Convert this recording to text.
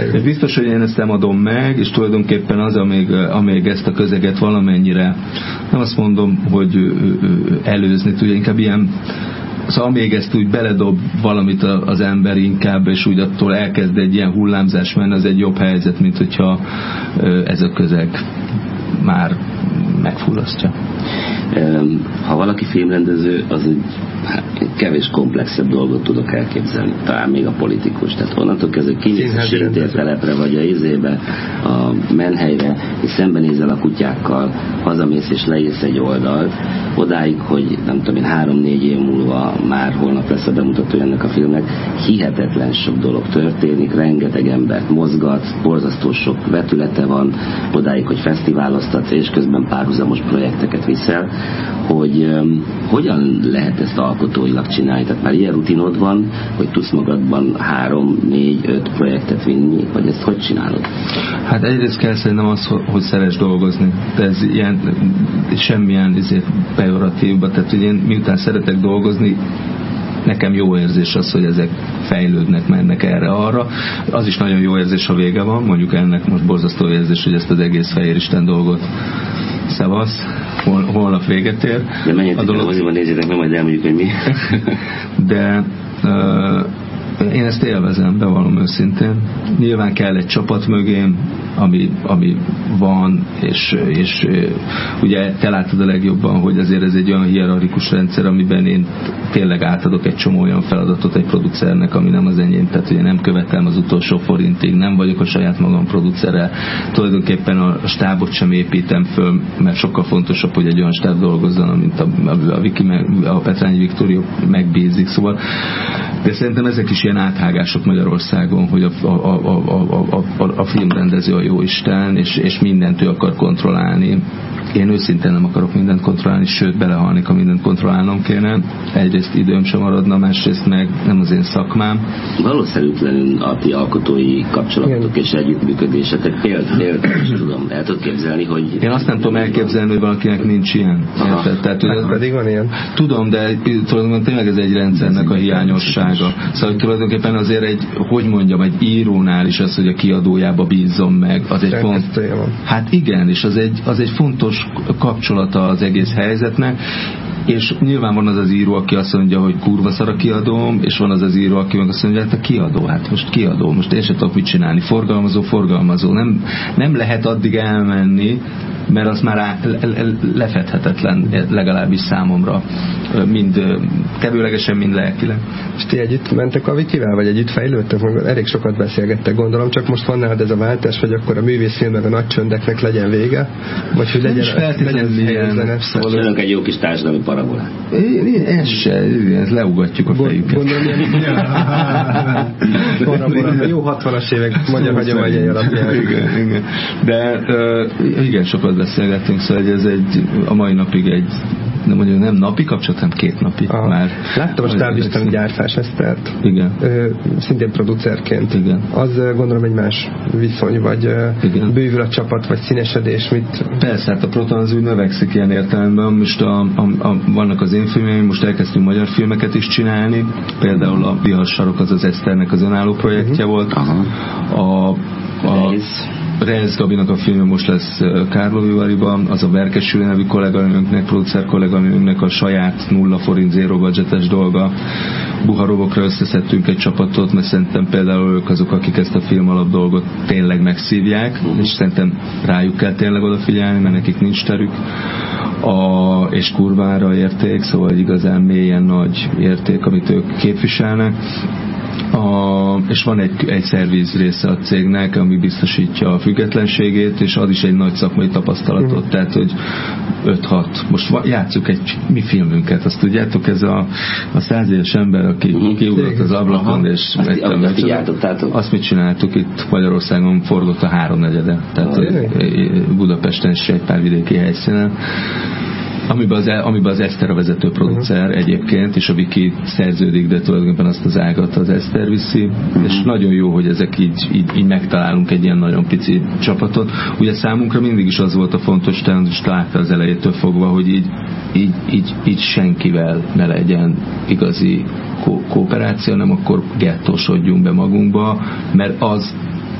És biztos, hogy én ezt nem adom meg, és tulajdonképpen az, amíg ezt a közeget valamennyire, nem azt mondom, hogy előzni tudja, inkább ilyen, szóval amíg ezt úgy beledob valamit az ember inkább, és úgy attól elkezd egy ilyen hullámzás menni, az egy jobb helyzet, mint hogyha ez a közeg már megfullasztja. Ha valaki filmrendező, az egy kevés komplexebb dolgot tudok elképzelni, talán még a politikus. Tehát onnantól kezdve kimész a sétértelepre, vagy a izébe, a menhelyre, és szembenézel a kutyákkal, hazamész és leírsz egy oldalt, odáig, hogy nem tudom én, 3-4 év múlva már holnap lesz a bemutatója ennek a filmnek, hihetetlen sok dolog történik, rengeteg embert mozgat, borzasztó sok vetülete van, odáig, hogy fesztiváloztatsz, és közben párhuzamos projekteket viszel, hogy hogyan lehet ezt alkotóilag csinálni? Tehát már ilyen rutinod van, hogy tudsz magadban 3-4-5 projektet vinni, vagy ezt hogy csinálod? Hát egyrészt kell szerintem az, hogy szeress dolgozni. De ez ilyen, semmilyen pejoratívba, tehát hogy én miután szeretek dolgozni, nekem jó érzés az, hogy ezek fejlődnek, mennek erre-arra. Az is nagyon jó érzés, ha vége van, mondjuk ennek most borzasztó érzés, hogy ezt az egész Fehéristen dolgot szevasz, holnap véget ér. De menjetek el, azért nézzétek, nem majd elmondjuk, hogy mi. De én ezt élvezem, bevallom őszintén. Nyilván kell egy csapat mögém, ami van, és ugye te látod a legjobban, hogy azért ez egy olyan hierarchikus rendszer, amiben én tényleg átadok egy csomó olyan feladatot egy producernek, ami nem az enyém, tehát ugye nem követem az utolsó forintig, nem vagyok a saját magam producere, tulajdonképpen a stábot sem építem föl, mert sokkal fontosabb, hogy egy olyan stáb dolgozzon, mint a Petrányi Viktória megbízik, szóval de szerintem ezek is ilyen áthágások Magyarországon, hogy a filmrendező a jóisten, és mindent ő akar kontrollálni. Én őszintén nem akarok mindent kontrollálni, sőt belehalnék, ha mindent kontrollálnom kéne. Egyrészt időm sem maradna, másrészt meg nem az én szakmám. Valószínűtlenül a ti alkotói kapcsolatok és együttműködésetek például tudom, el tudod képzelni, hogy... Én azt nem tudom elképzelni, hogy valakinek nincs ilyen. Tehát, hogy pedig van ilyen. Tudom, de tulajdonképpen tényleg ez egy rendszernek a hiányossága. Szóval tulajdonképpen azért egy írónál is az, hogy a kiadójába bízzon meg, az egy pont. Hát igen, és az egy fontos kapcsolata az egész helyzetnek, és nyilván van az író, aki azt mondja, hogy kurva szar a kiadóm, és van az író, aki meg azt mondja, hogy hát a kiadó, most én sem tudok mit csinálni, forgalmazó, nem lehet addig elmenni, mert az már lefedhetetlen, legalábbis számomra, mind tevőlegesen, mind lelkileg. És ti együtt mentek a Vikivel, vagy együtt fejlődtek? Elég sokat beszélgettek, gondolom, csak most van nálad ez a váltás, hogy akkor a művészfilmben a nagy csöndeknek legyen vége, vagy hogy legyen zene. Szóval egy jó kis társadalmi parabolát. Ez leugatjuk a fejüket. Gondolom, ilyen jó 60-as évek magyar hagyományai alapján. Igen. De igen, sokat beszélgettünk, szóval ez a mai napig nem napi kapcsolat, hanem 2 napi. Már. Láttam a stáblistán Gyárfás Esztert. Igen. Szintén producerként. Igen. Az gondolom egy más viszony, vagy bővül a csapat, vagy színesedés, mit? Persze, hát a Proton az úgy növekszik ilyen értelemben. Most vannak az én filmjeim, most elkezdtünk magyar filmeket is csinálni. Például a Viharsarok az Eszternek az önálló projektje volt. Rez Gabinak a filmje most lesz Kárlovivariban, az a Verkesülő nevű kolléganőnknek, producer kolléganőnknek a saját 0 forint zero budgetes dolga. Buharovokra összeszedtünk egy csapatot, mert szerintem például ők azok, akik ezt a film alap dolgot tényleg megszívják, és szerintem rájuk kell tényleg odafigyelni, mert nekik nincs terük. És kurvára érték, szóval igazán mélyen nagy érték, amit ők képviselnek. És van egy szerviz része a cégnek, ami biztosítja a függetlenségét, és az is egy nagy szakmai tapasztalatot, tehát hogy 5-6. Most játsszuk egy mi filmünket, azt tudjátok, ez a 100 éves ember, aki kiugrott az ablakon, és azt mit csináltuk itt Magyarországon, forgott a 3/4, tehát Budapesten és egy pár vidéki helyszínen. Amiben az Eszter a vezető producer egyébként, és a Viki szerződik, de tulajdonképpen azt az ágat az Eszter viszi, és nagyon jó, hogy ezek így megtalálunk egy ilyen nagyon pici csapatot. Ugye számunkra mindig is az volt a fontos, és látta az elejétől fogva, hogy így senkivel ne legyen igazi kooperáció, nem akkor gettósodjunk be magunkba, mert